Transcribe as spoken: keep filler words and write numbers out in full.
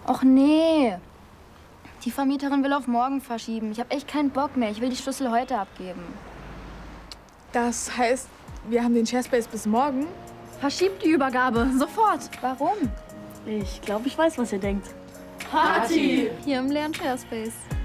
Och nee. Die Vermieterin will auf morgen verschieben. Ich habe echt keinen Bock mehr. Ich will die Schlüssel heute abgeben. Das heißt, wir haben den Sharespace bis morgen? Verschiebt die Übergabe. Sofort. Warum? Ich glaube, ich weiß, was ihr denkt. Party! Hier im leeren Sharespace.